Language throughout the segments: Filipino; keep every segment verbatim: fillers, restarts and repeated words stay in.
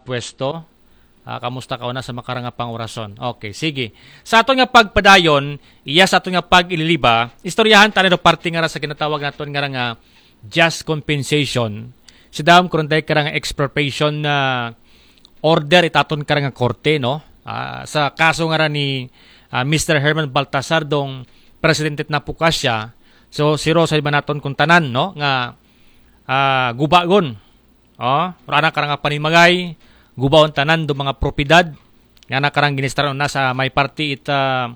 pwesto. Uh, kamusta ka na sa makarang nga pangurason? Okay, sige. Sa ato nga pagpadayon, iya sa ato nga pag-ililiba, istoryahan tayo do parte nga sa ginatawag naton nga nga just compensation. Si daam kuron day karang expropriation na order itaton karang nga korte, no? Uh, sa kaso nga ni uh, Mister Herman Baltasar dong presidente na pukas siya. So si Rosa iba naton kung tanan, no? Nga uh, gubagon. Oh, rana karang nga panimagay gubaon tanan do mga propiedad nga nakarang ginistaron na sa may party ita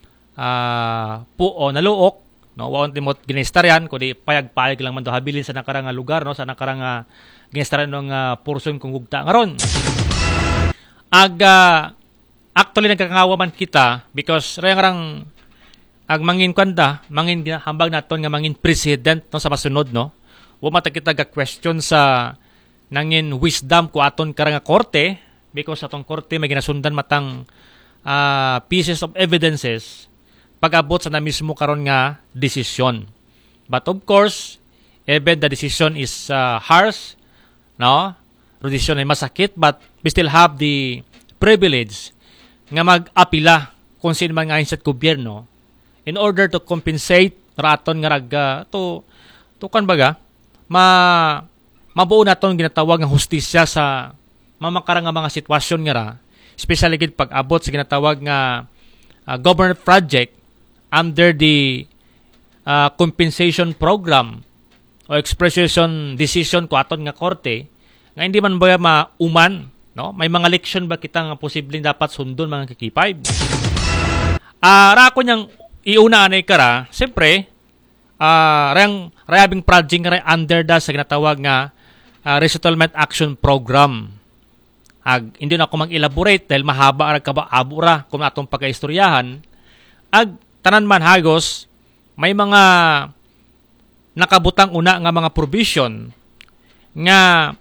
uh, puo naluok, no, waon timot ginistaryan kundi payag-payag lang man do habilin sa nakarang nga lugar, no, sa nakarang nga ginistaran ng uh, portion kung gugta ngaron. Aga actually nagkakangawa man kita because rang-rang ag mangin kanda mangin hambag naton nga mangin president, no, sa masunod, no. Wa mata kita ga question sa nangin wisdom ko aton karang nga korte because atong korte may ginasundan matang uh, pieces of evidences pag-abot sa na mismo karon nga desisyon. But of course, even the decision is uh, harsh, no? Decision ay masakit, but we still have the privilege nga mag-apila kung sino man nga sa gobyerno in order to compensate raton nga raga to to kan baga ma mabuo naton ginatawag nga hustisya sa mamakarang nga mga sitwasyon nga ra, especially gid pag-abot sa ginatawag nga uh, government project under the uh, compensation program o expression decision ko aton nga korte nga hindi man ba mauman, no? May mga leksyon ba kita nga posibleng dapat sundon mga kakipay. Ah, uh, ra ko niyang iuna anay kara, siyempre ah uh, rang rayabing project nga under da sa ginatawag nga Uh, resettlement action program. Ag hindi na ako mag-elaborate dahil mahaba ara ka ba abura kung atong pagkaistoryahan. Ag tanan man hagos may mga nakabutang una nga mga provision nga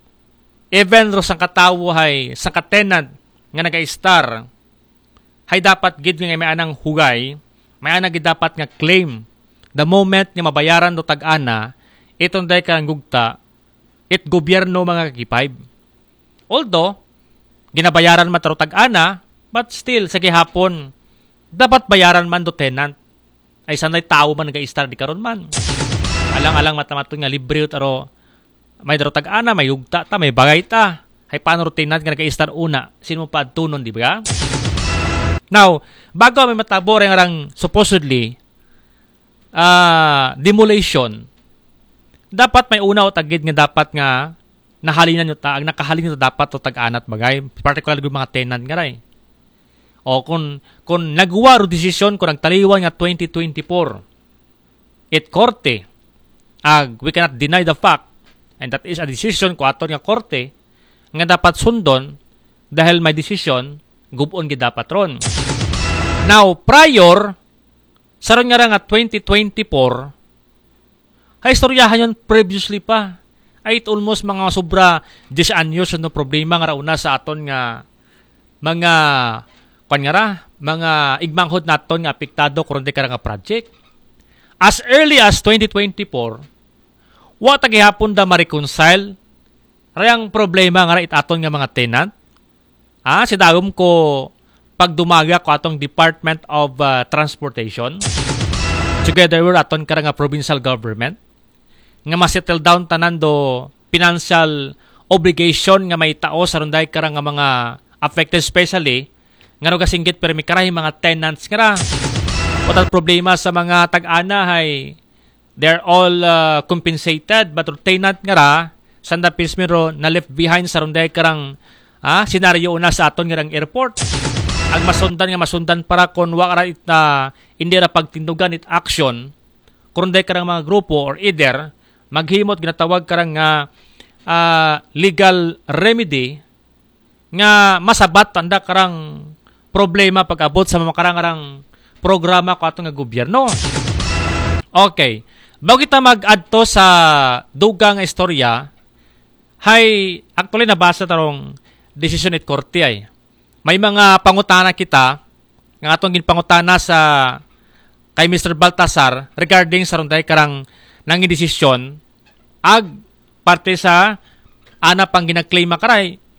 even ro sang katawo hay sa katenant nga naga-star hay dapat gid nga may anang hugay, may anang gid dapat nga claim the moment nga mabayaran do tag-ana itong day kang gugta it gobyerno mga kakipay. Although, ginabayaran man taro tag-ana, but still, sa gihapon, dapat bayaran man do tenant. Ay sanay tao man nag-i-star di karon man. Alang-alang matamaton nga libre taro may taro tag-ana, may yugta ta, may bagay ta. Hay paano ro tenant nga nag-i-star una? Sino mo pa tunon, di ba? Now, bago may matabo rin nga supposedly uh, demolition, dapat may una o tagid nga dapat nga nahalinan nyo ta, ang nakahalin nyo dapat o tag-anat bagay, particularly yung mga tenant nga rin. O kung, kung nagawa ro desisyon kung nagtaliwan nga twenty twenty-four, it korte, ag we cannot deny the fact, and that is a decision ko aton nga korte, nga dapat sundon, dahil may desisyon, gubon gi dapat ron. Now, prior, sa ron nga nga twenty twenty-four, ay istoryahan yun previously pa. Ay it almost mga sobra dis anyos no problema nga rauna sa aton nga mga kwan nga ra, mga igmanghod naton nga apektado kuron de nga project. As early as twenty twenty-four, wa ta gihapon da ma-reconcile rayang problema nga ra it aton nga mga tenant. Ah, si dagom ko pagdumaga ko atong Department of uh, Transportation together with aton kara nga provincial government nga ma-settle down tanan do financial obligation nga may tao sa runday kara nga mga affected, especially nga no kasinggit pero may karahi mga tenants nga ra. What problema sa mga tag-ana hay they're all uh, compensated, but tenant nga ra sanda pismiro na left behind sa runday karang ah, senaryo una sa aton nga rang airport. Ang masundan nga masundan para kung wa ra it uh, hindi ra pagtindugan it action kung runday karang mga grupo or either maghimot ginatawag karang nga uh, legal remedy nga masabat tanda karang problema pag-abot sa mga karang programa ko atong nga gobyerno. Okay. Bago kita mag-add to sa dugang istorya, hay actually nabasa tarong decision it korte ay. May mga pangutana kita nga atong ginpangutana sa kay Mister Baltasar regarding sa runday karang nangin desisyon ag parte sa ana pang ginaklaim karay